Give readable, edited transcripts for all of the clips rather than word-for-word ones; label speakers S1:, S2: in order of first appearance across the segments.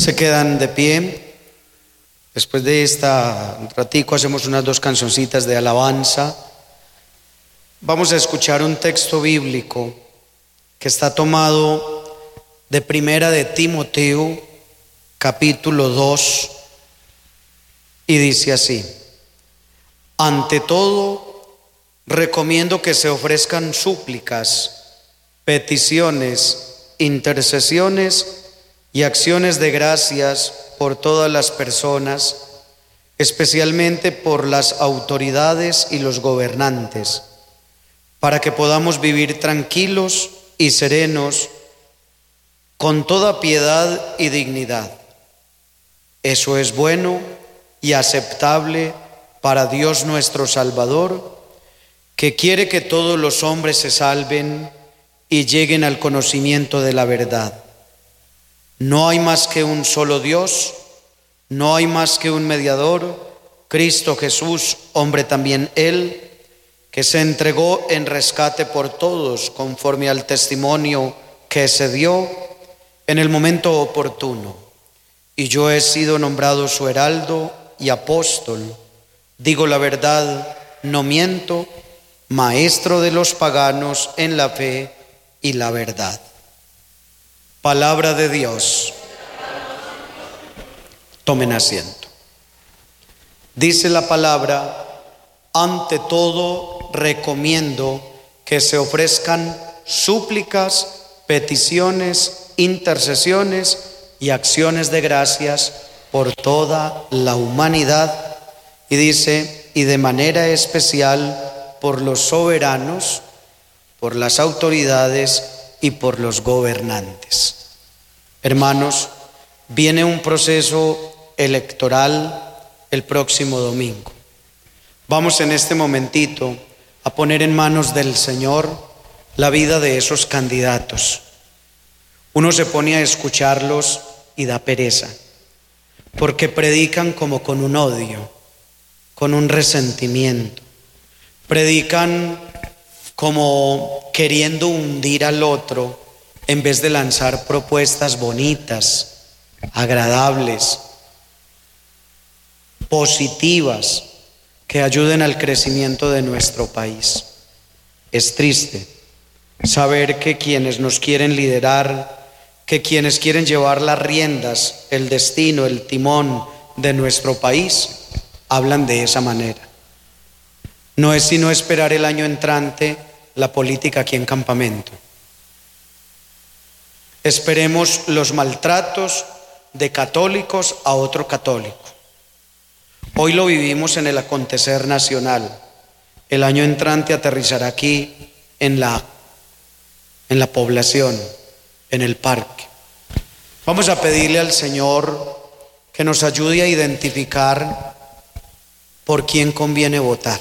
S1: Se quedan de pie. Después de un ratico hacemos unas 2 cancioncitas de alabanza. Vamos a escuchar un texto bíblico que está tomado de Primera de Timoteo, capítulo 2, y dice así: ante todo, recomiendo que se ofrezcan súplicas, peticiones, intercesiones y acciones de gracias por todas las personas, especialmente por las autoridades y los gobernantes, para que podamos vivir tranquilos y serenos con toda piedad y dignidad. Eso es bueno y aceptable para Dios nuestro Salvador, que quiere que todos los hombres se salven y lleguen al conocimiento de la verdad. No hay más que un solo Dios, no hay más que un mediador, Cristo Jesús, hombre también Él, que se entregó en rescate por todos conforme al testimonio que se dio en el momento oportuno. Y yo he sido nombrado su heraldo y apóstol, digo la verdad, no miento, maestro de los paganos en la fe y la verdad. Palabra de Dios. Tomen asiento. Dice la palabra: ante todo recomiendo que se ofrezcan súplicas, peticiones, intercesiones y acciones de gracias por toda la humanidad. Y dice, y de manera especial por los soberanos, por las autoridades y por los gobernantes. Hermanos, viene un proceso electoral el próximo domingo. Vamos en este momentito a poner en manos del Señor la vida de esos candidatos. Uno se pone a escucharlos y da pereza, porque predican como con un odio, con un resentimiento. Predican como queriendo hundir al otro en vez de lanzar propuestas bonitas, agradables, positivas, que ayuden al crecimiento de nuestro país. Es triste saber que quienes nos quieren liderar, que quienes quieren llevar las riendas, el destino, el timón de nuestro país, hablan de esa manera. No es sino esperar el año entrante la política aquí en Campamento. Esperemos los maltratos de católicos a otro católico. Hoy lo vivimos en el acontecer nacional. El año entrante aterrizará aquí en la población, en el parque. Vamos a pedirle al Señor que nos ayude a identificar por quién conviene votar.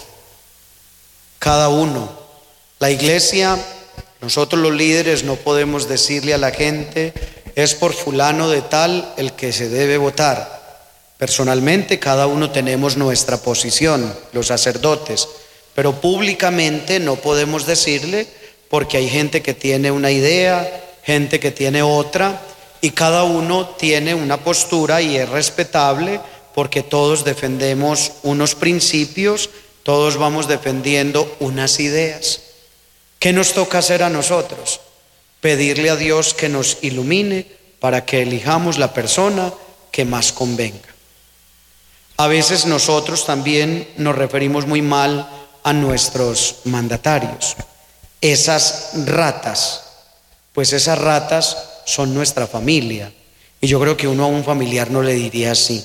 S1: Cada uno. La iglesia, nosotros los líderes no podemos decirle a la gente: es por fulano de tal el que se debe votar. Personalmente cada uno tenemos nuestra posición, los sacerdotes, pero públicamente no podemos decirle, porque hay gente que tiene una idea, gente que tiene otra, y cada uno tiene una postura y es respetable, porque todos defendemos unos principios, todos vamos defendiendo unas ideas. ¿Qué nos toca hacer a nosotros? Pedirle a Dios que nos ilumine para que elijamos la persona que más convenga. A veces nosotros también nos referimos muy mal a nuestros mandatarios. Esas ratas, pues esas ratas son nuestra familia. Y yo creo que uno a un familiar no le diría así.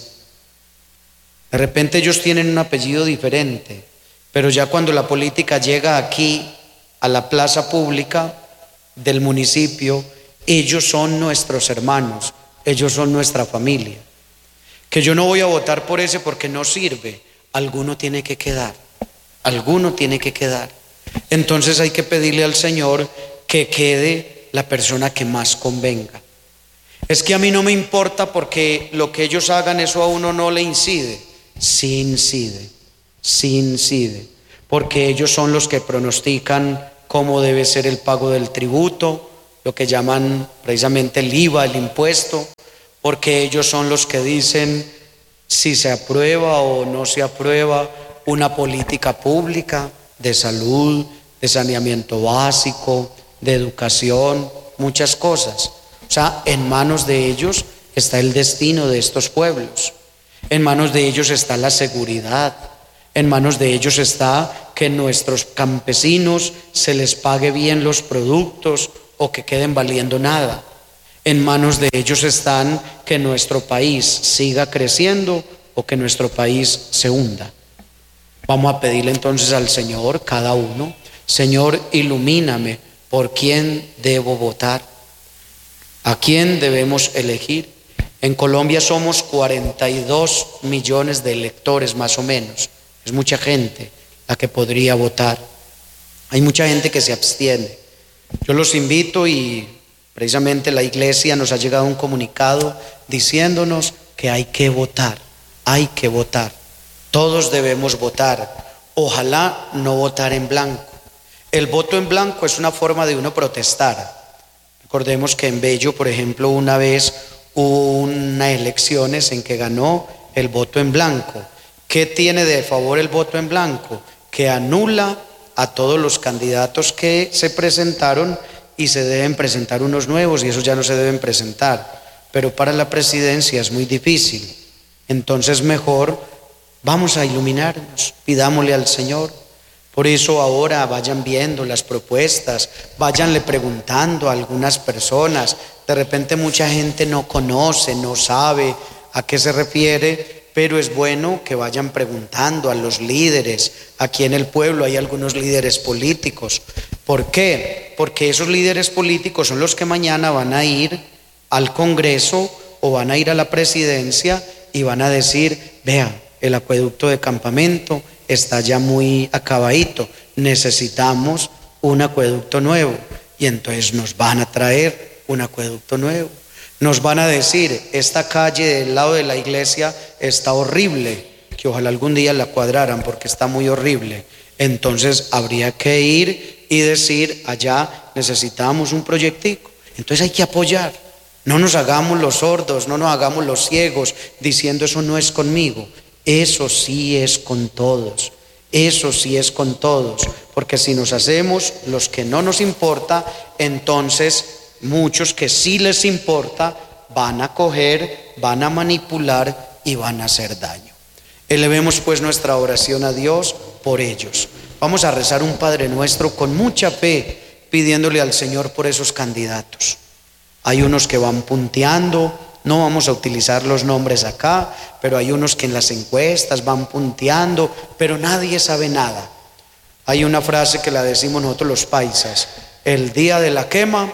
S1: De repente ellos tienen un apellido diferente, pero ya cuando la política llega aquí a la plaza pública del municipio, ellos son nuestros hermanos, ellos son nuestra familia. Que yo no voy a votar por ese porque no sirve. Alguno tiene que quedar, alguno tiene que quedar. Entonces hay que pedirle al Señor que quede la persona que más convenga. Es que a mí no me importa porque lo que ellos hagan, eso a uno no le incide. Sí incide, porque ellos son los que pronostican cómo debe ser el pago del tributo, lo que llaman precisamente el IVA, el impuesto, porque ellos son los que dicen si se aprueba o no se aprueba una política pública de salud, de saneamiento básico, de educación, muchas cosas. O sea, en manos de ellos está el destino de estos pueblos. En manos de ellos está la seguridad. En manos de ellos está que nuestros campesinos se les pague bien los productos o que queden valiendo nada. En manos de ellos están que nuestro país siga creciendo o que nuestro país se hunda. Vamos a pedirle entonces al Señor, cada uno: Señor, ilumíname por quién debo votar, a quién debemos elegir. En Colombia somos 42 millones de electores más o menos. Es mucha gente la que podría votar. Hay mucha gente que se abstiene. Yo los invito, y precisamente la iglesia nos ha llegado un comunicado diciéndonos que hay que votar, hay que votar. Todos debemos votar. Ojalá no votar en blanco. El voto en blanco es una forma de uno protestar. Recordemos que en Bello, por ejemplo, una vez hubo unas elecciones en que ganó el voto en blanco. ¿Qué tiene de favor el voto en blanco? Que anula a todos los candidatos que se presentaron y se deben presentar unos nuevos, y esos ya no se deben presentar. Pero para la presidencia es muy difícil. Entonces mejor vamos a iluminarnos, pidámosle al Señor. Por eso ahora vayan viendo las propuestas, váyanle preguntando a algunas personas. De repente mucha gente no conoce, no sabe a qué se refiere, pero es bueno que vayan preguntando a los líderes. Aquí en el pueblo hay algunos líderes políticos. ¿Por qué? Porque esos líderes políticos son los que mañana van a ir al Congreso o van a ir a la presidencia y van a decir: vea, el acueducto de Campamento está ya muy acabadito, necesitamos un acueducto nuevo. Y entonces nos van a traer un acueducto nuevo. Nos van a decir: esta calle del lado de la iglesia está horrible, que ojalá algún día la cuadraran porque está muy horrible. Entonces habría que ir y decir: allá necesitamos un proyectico. Entonces hay que apoyar. No nos hagamos los sordos, no nos hagamos los ciegos diciendo: eso no es conmigo. Eso sí es con todos. Eso sí es con todos. Porque si nos hacemos los que no nos importa, entonces muchos que sí les importa van a coger, van a manipular y van a hacer daño. Elevemos pues nuestra oración a Dios por ellos. Vamos a rezar un Padre Nuestro con mucha fe, pidiéndole al Señor por esos candidatos. Hay unos que van punteando, no vamos a utilizar los nombres acá, pero hay unos que en las encuestas van punteando, pero nadie sabe nada. Hay una frase que la decimos nosotros los paisas: el día de la quema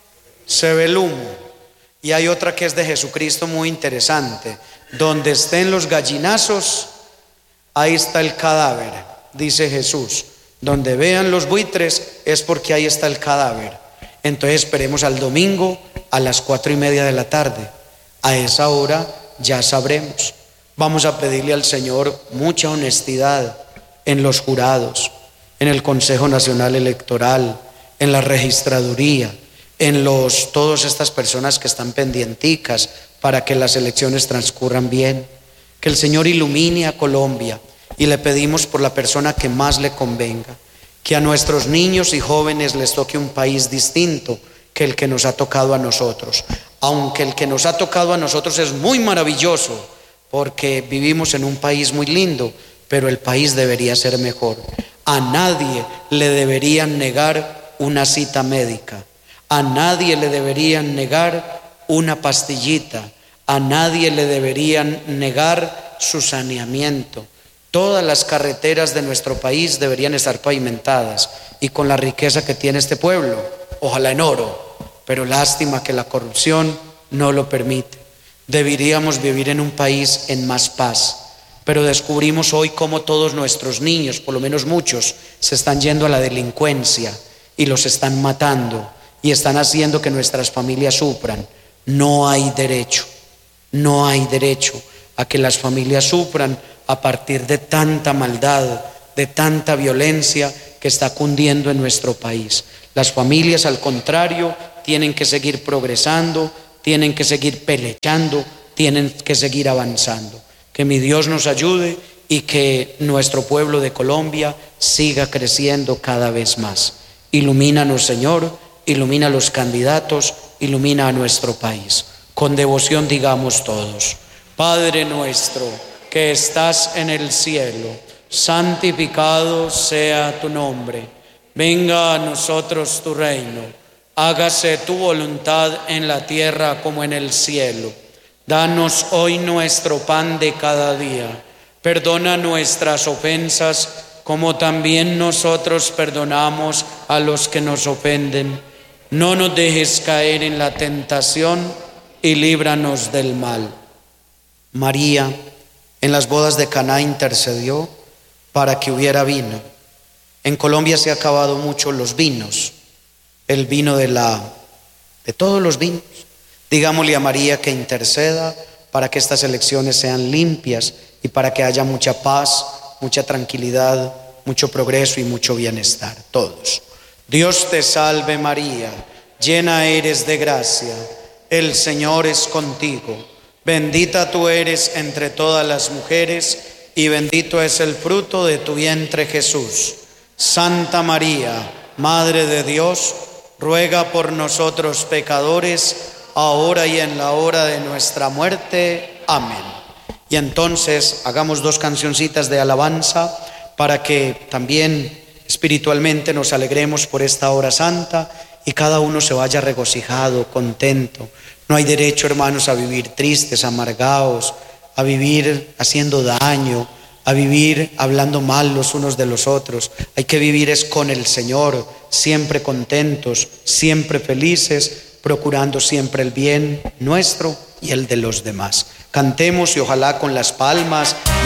S1: se ve el humo. Y hay otra que es de Jesucristo muy interesante: donde estén los gallinazos, ahí está el cadáver, dice Jesús. Donde vean los buitres es porque ahí está el cadáver. Entonces esperemos al domingo a las 4:30 de la tarde. A esa hora ya sabremos. Vamos a pedirle al Señor mucha honestidad en los jurados, en el Consejo Nacional Electoral, en la registraduría, en todas estas personas que están pendienticas para que las elecciones transcurran bien. Que el Señor ilumine a Colombia, y le pedimos por la persona que más le convenga, que a nuestros niños y jóvenes les toque un país distinto que el que nos ha tocado a nosotros. Aunque el que nos ha tocado a nosotros es muy maravilloso, porque vivimos en un país muy lindo, pero el país debería ser mejor. A nadie le deberían negar una cita médica. A nadie le deberían negar una pastillita. A nadie le deberían negar su saneamiento. Todas las carreteras de nuestro país deberían estar pavimentadas, y con la riqueza que tiene este pueblo, ojalá en oro, pero lástima que la corrupción no lo permite. Deberíamos vivir en un país en más paz, pero descubrimos hoy cómo todos nuestros niños, por lo menos muchos, se están yendo a la delincuencia y los están matando y están haciendo que nuestras familias sufran. No hay derecho a que las familias sufran a partir de tanta maldad, de tanta violencia que está cundiendo en nuestro país. Las familias, al contrario, tienen que seguir progresando, tienen que seguir peleando, tienen que seguir avanzando. Que mi Dios nos ayude y que nuestro pueblo de Colombia siga creciendo cada vez más. Ilumínanos, Señor, ilumina a los candidatos, ilumina a nuestro país. Con devoción digamos todos: Padre nuestro que estás en el cielo, santificado sea tu nombre. Venga a nosotros tu reino. Hágase tu voluntad en la tierra como en el cielo. Danos hoy nuestro pan de cada día. Perdona nuestras ofensas, como también nosotros perdonamos a los que nos ofenden. No nos dejes caer en la tentación y líbranos del mal. María, en las bodas de Caná intercedió para que hubiera vino. En Colombia se han acabado mucho los vinos, el vino de todos los vinos. Digámosle a María que interceda para que estas elecciones sean limpias y para que haya mucha paz, mucha tranquilidad, mucho progreso y mucho bienestar. Todos. Dios te salve María, llena eres de gracia, el Señor es contigo. Bendita tú eres entre todas las mujeres y bendito es el fruto de tu vientre Jesús. Santa María, Madre de Dios, ruega por nosotros pecadores, ahora y en la hora de nuestra muerte. Amén. Y entonces hagamos 2 cancioncitas de alabanza para que también espiritualmente nos alegremos por esta hora santa y cada uno se vaya regocijado, contento. No hay derecho, hermanos, a vivir tristes, amargados, a vivir haciendo daño, a vivir hablando mal los unos de los otros. Hay que vivir es con el Señor, siempre contentos, siempre felices, procurando siempre el bien nuestro y el de los demás. Cantemos y ojalá con las palmas